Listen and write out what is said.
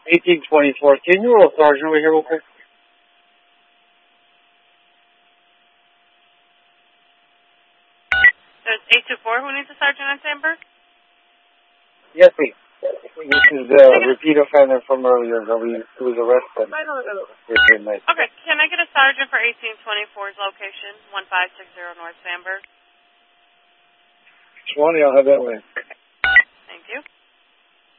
1824. Can you roll Sergeant over here real quick? There's 824. Who needs a sergeant on Sandburg? Yes, please. This is the repeat offender from earlier who was arrested. Okay, can I get a sergeant for 1824's location, 1560 North Sandburg? 20, I'll have that way.